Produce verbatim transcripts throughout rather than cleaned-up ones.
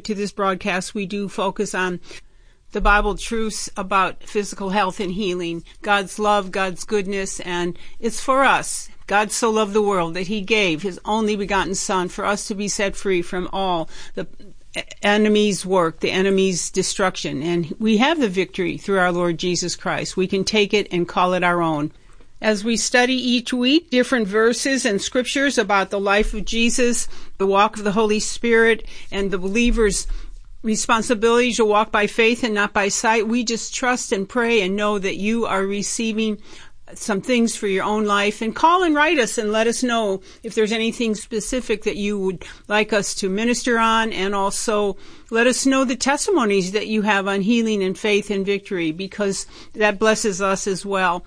to this broadcast, we do focus on the Bible truths about physical health and healing, God's love, God's goodness, and it's for us. God so loved the world that he gave his only begotten Son for us to be set free from all the enemy's work, the enemy's destruction. And we have the victory through our Lord Jesus Christ. We can take it and call it our own. As we study each week different verses and scriptures about the life of Jesus, the walk of the Holy Spirit, and the believer's responsibility to walk by faith and not by sight, we just trust and pray and know that you are receiving some things for your own life. And call and write us and let us know if there's anything specific that you would like us to minister on, and also let us know the testimonies that you have on healing and faith and victory, because that blesses us as well.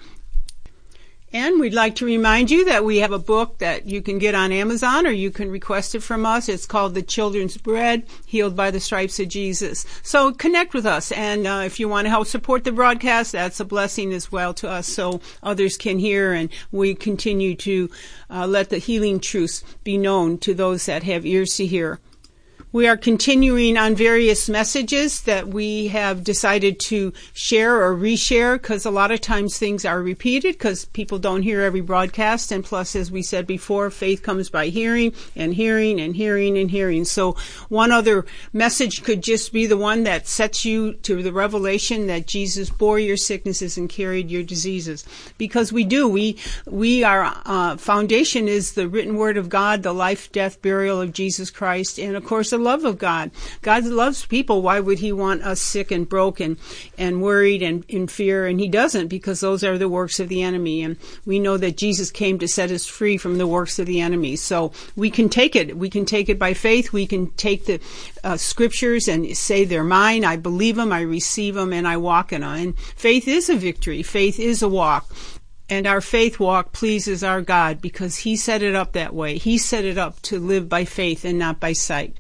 And we'd like to remind you that we have a book that you can get on Amazon, or you can request it from us. It's called The Children's Bread, Healed by the Stripes of Jesus. So connect with us. And uh, if you want to help support the broadcast, that's a blessing as well to us, so others can hear and we continue to uh, let the healing truths be known to those that have ears to hear. We are continuing on various messages that we have decided to share or reshare, because a lot of times things are repeated because people don't hear every broadcast. And plus, as we said before, faith comes by hearing and hearing and hearing and hearing. So one other message could just be the one that sets you to the revelation that Jesus bore your sicknesses and carried your diseases. Because we do. We, we our uh, foundation is the written word of God, the life, death, burial of Jesus Christ, and of course, the love of God. God loves people. Why would he want us sick and broken and worried and in fear? And he doesn't, because those are the works of the enemy. And we know that Jesus came to set us free from the works of the enemy. So we can take it. We can take it by faith. We can take the uh, scriptures and say they're mine. I believe them. I receive them, and I walk in them. And faith is a victory. Faith is a walk. And our faith walk pleases our God, because he set it up that way. He set it up to live by faith and not by sight.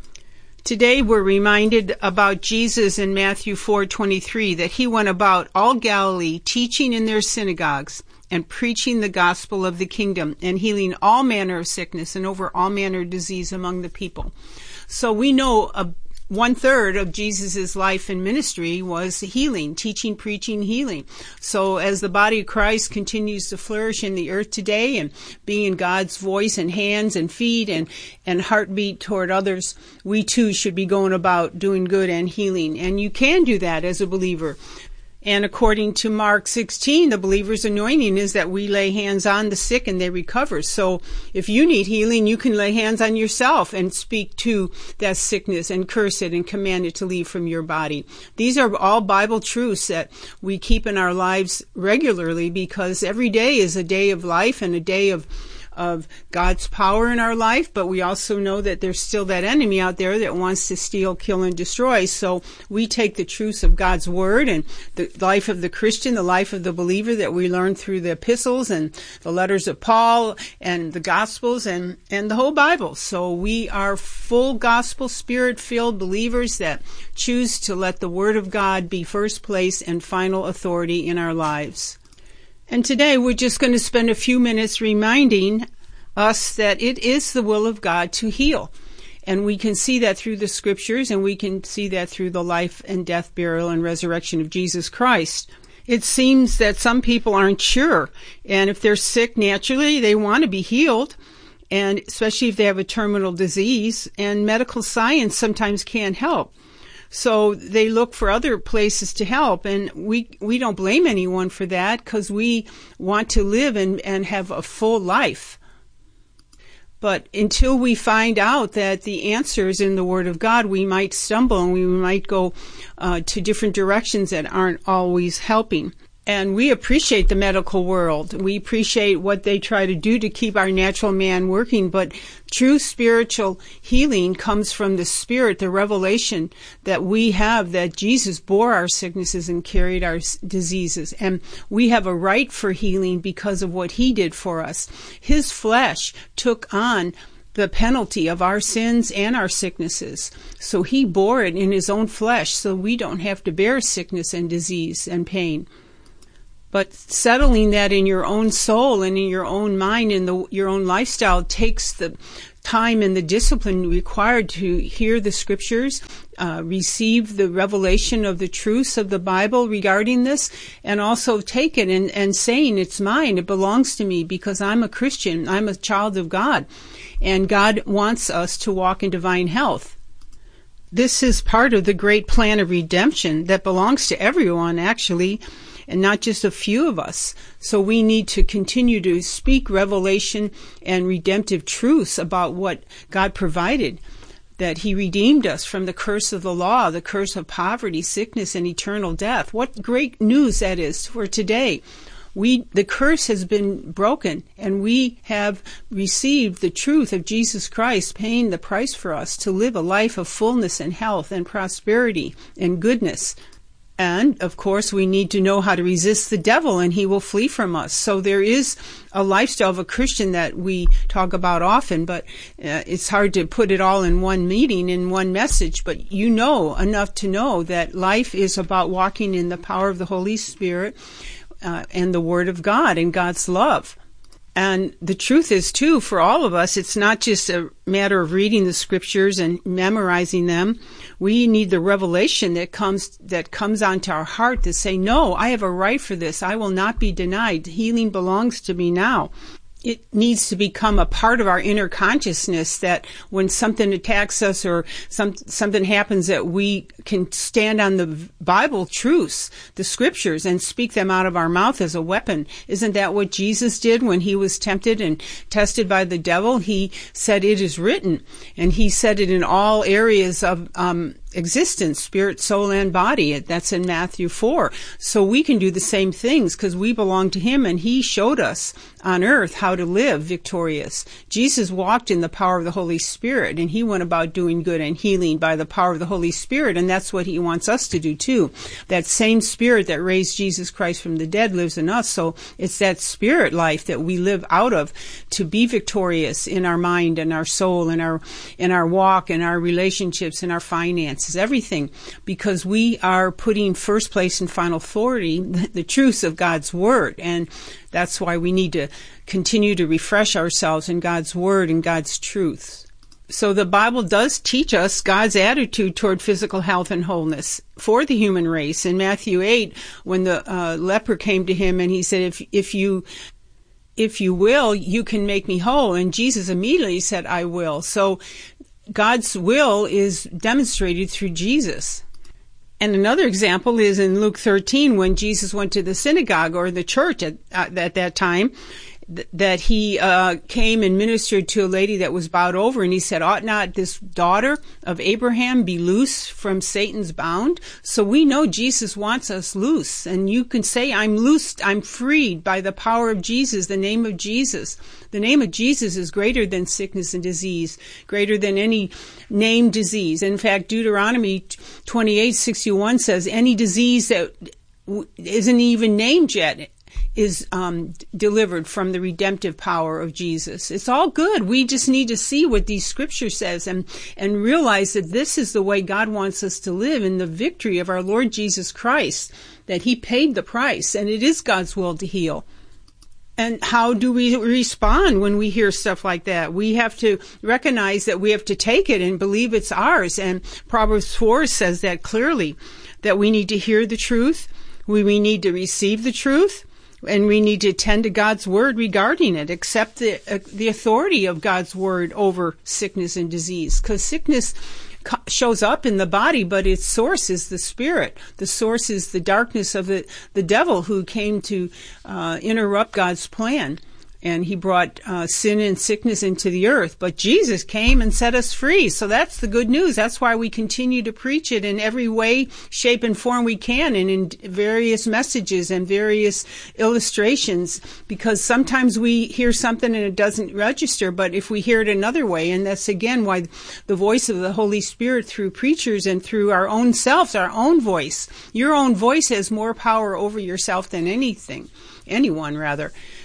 Today we're reminded about Jesus in Matthew four twenty-three, that he went about all Galilee, teaching in their synagogues and preaching the gospel of the kingdom, and healing all manner of sickness and over all manner of disease among the people. So we know a One third of Jesus' life and ministry was healing, teaching, preaching, healing. So as the body of Christ continues to flourish in the earth today and being God's voice and hands and feet and, and heartbeat toward others, we too should be going about doing good and healing. And you can do that as a believer. And according to Mark sixteen, the believer's anointing is that we lay hands on the sick and they recover. So if you need healing, you can lay hands on yourself and speak to that sickness and curse it and command it to leave from your body. These are all Bible truths that we keep in our lives regularly, because every day is a day of life and a day of of God's power in our life, but we also know that there's still that enemy out there that wants to steal, kill, and destroy. So we take the truths of God's word and the life of the Christian, the life of the believer that we learn through the epistles and the letters of Paul and the Gospels and, and the whole Bible. So we are full gospel, spirit-filled believers that choose to let the word of God be first place and final authority in our lives. And today we're just going to spend a few minutes reminding us that it is the will of God to heal. And we can see that through the scriptures, and we can see that through the life and death, burial, and resurrection of Jesus Christ. It seems that some people aren't sure. And if they're sick naturally, they want to be healed. And especially if they have a terminal disease. And medical science sometimes can't help. So they look for other places to help, and we we don't blame anyone for that, because we want to live and, and have a full life. But until we find out that the answer is in the Word of God, we might stumble and we might go uh, to different directions that aren't always helping. And we appreciate the medical world. We appreciate what they try to do to keep our natural man working. But true spiritual healing comes from the Spirit, the revelation that we have that Jesus bore our sicknesses and carried our diseases. And we have a right for healing because of what he did for us. His flesh took on the penalty of our sins and our sicknesses. So he bore it in his own flesh, so we don't have to bear sickness and disease and pain. But settling that in your own soul and in your own mind and the, your own lifestyle takes the time and the discipline required to hear the scriptures, uh, receive the revelation of the truths of the Bible regarding this, and also take it and, and saying, it's mine, it belongs to me because I'm a Christian, I'm a child of God, and God wants us to walk in divine health. This is part of the great plan of redemption that belongs to everyone, actually, and not just a few of us. So we need to continue to speak revelation and redemptive truths about what God provided, that He redeemed us from the curse of the law, the curse of poverty, sickness, and eternal death. What great news that is for today. We, the curse has been broken, and we have received the truth of Jesus Christ paying the price for us to live a life of fullness and health and prosperity and goodness. And, of course, we need to know how to resist the devil, and he will flee from us. So there is a lifestyle of a Christian that we talk about often, but uh, it's hard to put it all in one meeting, in one message. But you know enough to know that life is about walking in the power of the Holy Spirit uh, and the Word of God and God's love. And the truth is, too, for all of us, it's not just a matter of reading the scriptures and memorizing them. We need the revelation that comes that comes onto our heart to say, no, I have a right for this. I will not be denied. Healing belongs to me now. It needs to become a part of our inner consciousness that when something attacks us or some, something happens, that we can stand on the Bible truths, the scriptures, and speak them out of our mouth as a weapon. Isn't that what Jesus did when he was tempted and tested by the devil? He said, it is written. And he said it in all areas of um existence, spirit, soul, and body. That's in Matthew four. So we can do the same things because we belong to him, and he showed us on earth how to live victorious. Jesus walked in the power of the Holy Spirit, and he went about doing good and healing by the power of the Holy Spirit, and that's what he wants us to do too. That same Spirit that raised Jesus Christ from the dead lives in us, so it's that spirit life that we live out of to be victorious in our mind and our soul and our in our walk and our relationships and our finances. Everything, because we are putting first place and final authority, the, the truths of God's Word. And that's why we need to continue to refresh ourselves in God's Word and God's truths. So the Bible does teach us God's attitude toward physical health and wholeness for the human race. In Matthew eight, when the uh, leper came to him and he said, if, if you if you will, you can make me whole. And Jesus immediately said, I will. So God's will is demonstrated through Jesus. And another example is in Luke thirteen, when Jesus went to the synagogue or the church at, at that time, th- that he uh, came and ministered to a lady that was bowed over, and he said, ought not this daughter of Abraham be loose from Satan's bound? So we know Jesus wants us loose, and you can say, I'm loosed, I'm freed by the power of Jesus, the name of Jesus. The name of Jesus is greater than sickness and disease, greater than any named disease. In fact, Deuteronomy twenty-eight sixty-one says any disease that isn't even named yet is um, delivered from the redemptive power of Jesus. It's all good. We just need to see what these scriptures says and, and realize that this is the way God wants us to live, in the victory of our Lord Jesus Christ, that he paid the price, and it is God's will to heal. And how do we respond when we hear stuff like that? We have to recognize that we have to take it and believe it's ours. And Proverbs four says that clearly, that we need to hear the truth, we, we need to receive the truth, and we need to attend to God's word regarding it, accept the, uh, the authority of God's word over sickness and disease. Because sickness shows up in the body, but its source is the spirit. The source is the darkness of the, the devil, who came to uh, interrupt God's plan. And he brought uh, sin and sickness into the earth. But Jesus came and set us free. So that's the good news. That's why we continue to preach it in every way, shape, and form we can, and in various messages and various illustrations. Because sometimes we hear something and it doesn't register, but if we hear it another way, and that's again why the voice of the Holy Spirit through preachers and through our own selves, our own voice. Your own voice has more power over yourself than anything, anyone rather.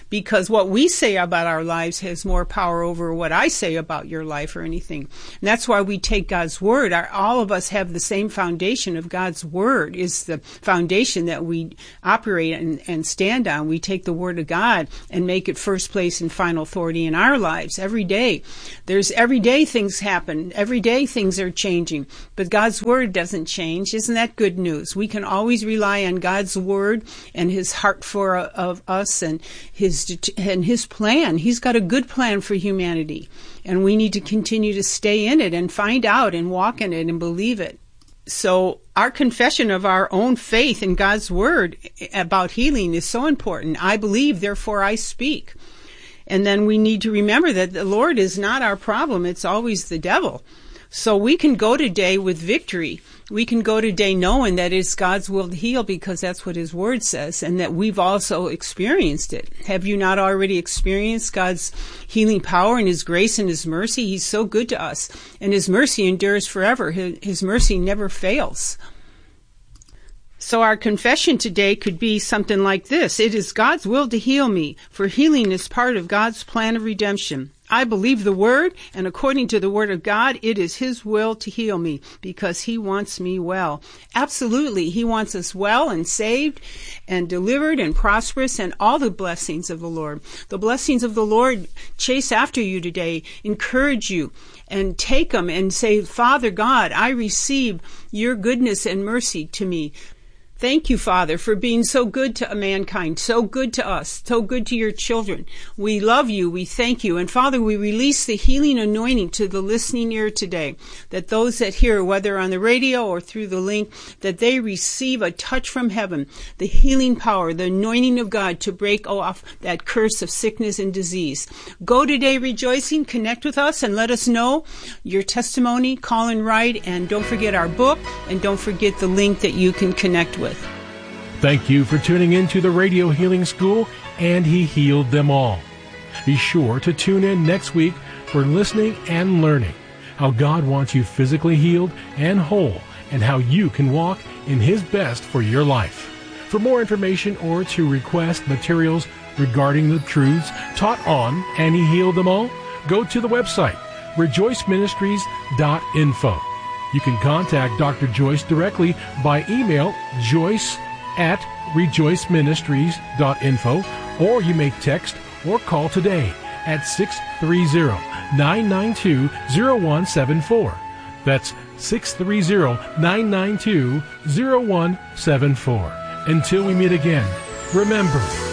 because what we say about our lives has more power over what I say about your life or anything. And that's why we take God's Word. Our, all of us have the same foundation of God's Word is the foundation that we operate and, and stand on. We take the Word of God and make it first place and final authority in our lives every day. There's every day things happen. Every day things are changing. But God's Word doesn't change. Isn't that good news? We can always rely on God's Word and His heart for uh, of us and His and His plan. He's got a good plan for humanity. And we need to continue to stay in it and find out and walk in it and believe it. So our confession of our own faith in God's Word about healing is so important. I believe, therefore I speak. And then we need to remember that the Lord is not our problem. It's always the devil. So we can go today with victory. We can go today knowing that it's God's will to heal because that's what His Word says, and that we've also experienced it. Have you not already experienced God's healing power and His grace and His mercy? He's so good to us, and His mercy endures forever. His, His mercy never fails. So our confession today could be something like this. It is God's will to heal me, for healing is part of God's plan of redemption. I believe the Word, and according to the Word of God, it is His will to heal me because He wants me well. Absolutely, He wants us well and saved and delivered and prosperous and all the blessings of the Lord. The blessings of the Lord chase after you today, encourage you, and take them and say, Father God, I receive your goodness and mercy to me. Thank you, Father, for being so good to mankind, so good to us, so good to your children. We love you. We thank you. And Father, we release the healing anointing to the listening ear today, that those that hear, whether on the radio or through the link, that they receive a touch from heaven, the healing power, the anointing of God to break off that curse of sickness and disease. Go today rejoicing, connect with us, and let us know your testimony, call and write, and don't forget our book, and don't forget the link that you can connect with. Thank you for tuning in to the Radio Healing School, and He healed them all. Be sure to tune in next week for listening and learning how God wants you physically healed and whole, and how you can walk in His best for your life. For more information or to request materials regarding the truths taught on And He Healed Them All, go to the website rejoice ministries dot info. You can contact Doctor Joyce directly by email, joyce at rejoice ministries dot info, or you may text or call today at six three zero, nine nine two, zero one seven four. That's six three zero, nine nine two, zero one seven four. Until we meet again, remember,